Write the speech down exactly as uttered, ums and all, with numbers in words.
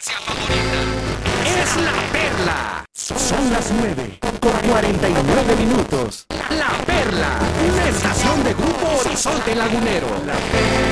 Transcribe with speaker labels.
Speaker 1: Es La Perla. Son las nueve con cuarenta y nueve minutos. La Perla, una estación de Grupo Horizonte Lagunero. La Perla.